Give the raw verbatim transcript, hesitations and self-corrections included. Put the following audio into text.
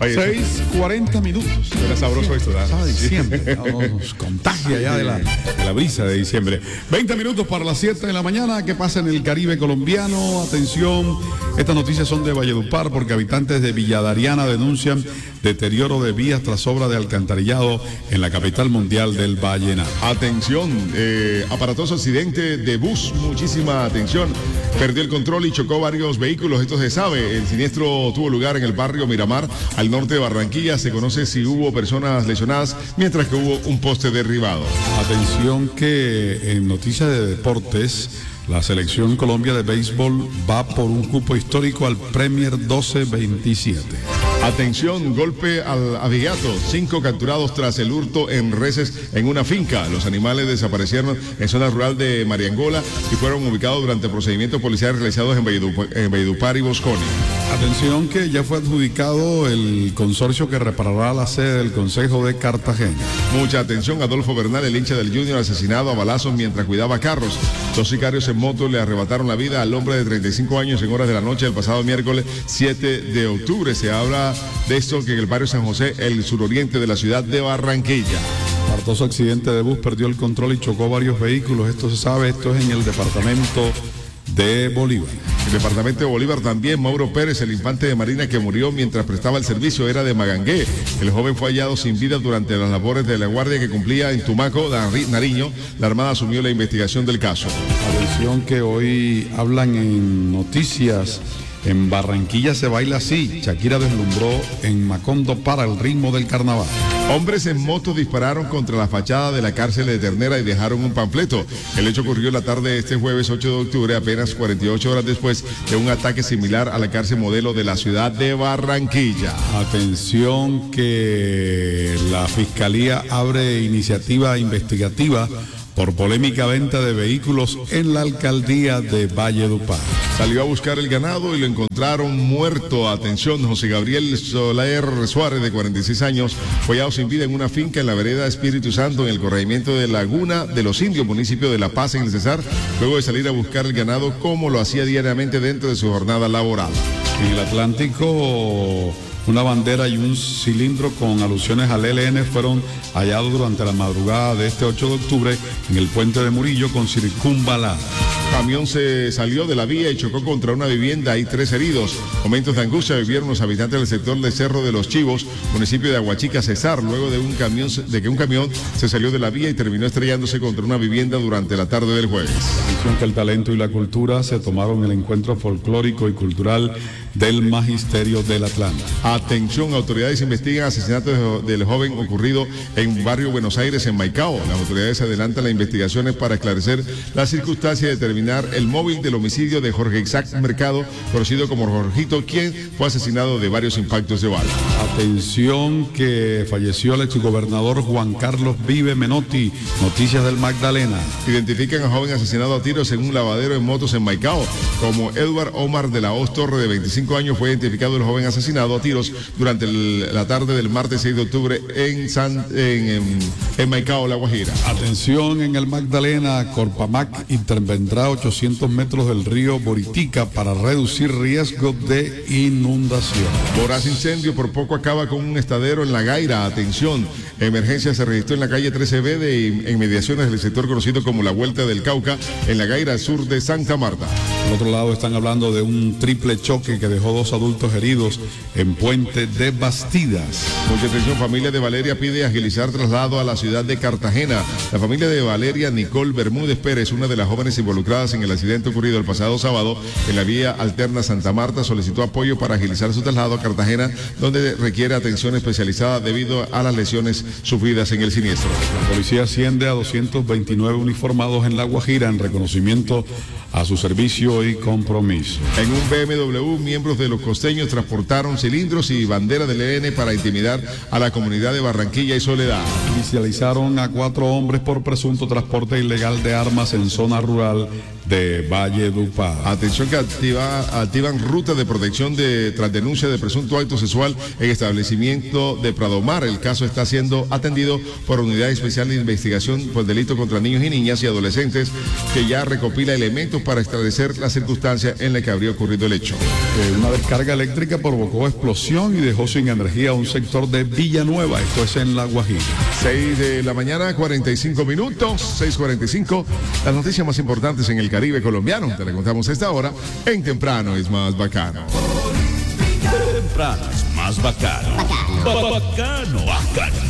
seis cuarenta minutos. Era sabroso esto, ¿verdad? Sabe diciembre, ¿no? Nos contagia ya de la, de la brisa de diciembre. veinte minutos para las siete de la mañana. ¿Qué pasa en el Caribe colombiano? Atención, estas noticias son de Valledupar porque habitantes de Villadariana denuncian deterioro de vías tras obra de alcantarillado en la capital mundial del Vallenar. Atención, eh, aparatoso accidente de bus, muchísima atención. Perdió el control y chocó varios vehículos, esto se sabe. El siniestro tuvo lugar en el barrio Miramar, al norte de Barranquilla. Se conoce si hubo personas lesionadas, mientras que hubo un poste derribado. Atención que en noticias de deportes, la selección Colombia de béisbol va por un cupo histórico al Premier doce veintisiete. Atención, golpe al abigato, cinco capturados tras el hurto en reses en una finca. Los animales desaparecieron en zona rural de Mariangola y fueron ubicados durante procedimientos policiales realizados en Valledupar, en Valledupar y Bosconi. Atención que ya fue adjudicado el consorcio que reparará la sede del Consejo de Cartagena. Mucha atención, Adolfo Bernal, el hincha del Junior, asesinado a balazos mientras cuidaba carros. Dos sicarios en moto le arrebataron la vida al hombre de treinta y cinco años en horas de la noche del pasado miércoles siete de octubre. Se habla de esto que en el barrio San José, el suroriente de la ciudad de Barranquilla. Aparatoso accidente de bus, perdió el control y chocó varios vehículos. Esto se sabe, esto es en el departamento de Bolívar. El departamento de Bolívar también. Mauro Pérez, el infante de Marina que murió mientras prestaba el servicio, era de Magangué. El joven fue hallado sin vida durante las labores de la guardia que cumplía en Tumaco, Nariño. La Armada asumió la investigación del caso. Atención que hoy hablan en noticias. En Barranquilla se baila así. Shakira deslumbró en Macondo para el ritmo del carnaval. Hombres en motos dispararon contra la fachada de la cárcel de Ternera y dejaron un panfleto. El hecho ocurrió la tarde de este jueves ocho de octubre, apenas cuarenta y ocho horas después de un ataque similar a la cárcel modelo de la ciudad de Barranquilla. Atención que la Fiscalía abre iniciativa investigativa por polémica venta de vehículos en la alcaldía de Valledupar. Salió a buscar el ganado y lo encontraron muerto. Atención, José Gabriel Soler Suárez, de cuarenta y seis años, fue hallado sin vida en una finca en la vereda Espíritu Santo, en el corregimiento de Laguna de los Indios, municipio de La Paz, en el Cesar, luego de salir a buscar el ganado como lo hacía diariamente dentro de su jornada laboral. En el Atlántico, una bandera y un cilindro con alusiones al E L N fueron hallados durante la madrugada de este ocho de octubre en el puente de Murillo con circunvalada. Camión se salió de la vía y chocó contra una vivienda. Hay tres heridos. Momentos de angustia vivieron los habitantes del sector de Cerro de los Chivos, municipio de Aguachica, Cesar, luego de un camión de que un camión se salió de la vía y terminó estrellándose contra una vivienda durante la tarde del jueves. Atención que el talento y la cultura se tomaron el encuentro folclórico y cultural del Magisterio del Atlántico. Atención, autoridades investigan asesinato del joven ocurrido en barrio Buenos Aires, en Maicao. Las autoridades adelantan las investigaciones para esclarecer las circunstancias y determinar el móvil del homicidio de Jorge Isaac Mercado, conocido como Jorgito, quien fue asesinado de varios impactos de bala. Atención que falleció el exgobernador Juan Carlos Vive Menotti. Noticias del Magdalena. Identifican a joven asesinado a tiros en un lavadero en motos en Maicao. Como Edward Omar de la Hoz Torre, de veinticinco años, fue identificado el joven asesinado a tiros durante el, la tarde del martes seis de octubre en, San, en, en, en Maicao, La Guajira. Atención en el Magdalena, Corpamac intervendrá ochocientos metros del río Boritica para reducir riesgo de inundación. Voraz incendio por poco acaba con un estadero en La Gaira. Atención, emergencia se registró en la calle trece B de inmediaciones del sector conocido como la Vuelta del Cauca, en La Gaira, sur de Santa Marta. Por otro lado, están hablando de un triple choque que dejó dos adultos heridos en Puente de Bastidas. Mucha atención, familia de Valeria pide agilizar traslado a la ciudad de Cartagena. La familia de Valeria Nicole Bermúdez Pérez, una de las jóvenes involucradas en el accidente ocurrido el pasado sábado en la vía alterna Santa Marta, solicitó apoyo para agilizar su traslado a Cartagena, donde requiere atención especializada debido a las lesiones sufridas en el siniestro. La policía asciende a doscientos veintinueve uniformados en La Guajira en reconocimiento a su servicio y compromiso. En un B M W, miembros de los costeños transportaron cilindros y bandera del E L N para intimidar a la comunidad de Barranquilla y Soledad. Inicializaron a cuatro hombres por presunto transporte ilegal de armas en zona rural de Valledupar. Atención que activa, activan ruta de protección de, tras denuncia de presunto acto sexual en establecimiento de Pradomar. El caso está siendo atendido por Unidad Especial de Investigación por Delito contra Niños y Niñas y Adolescentes, que ya recopila elementos para establecer la circunstancia en la que habría ocurrido el hecho. Eh, una descarga eléctrica provocó explosión y dejó sin energía un sector de Villanueva. Esto es en La Guajira. seis de la mañana, cuarenta y cinco minutos, seis cuarenta y cinco. Las noticias más importantes en el Caribe colombiano. Te la contamos a esta hora en Temprano es Más Bacano. Temprano es más bacano. Bacano. Bacano. Bacano.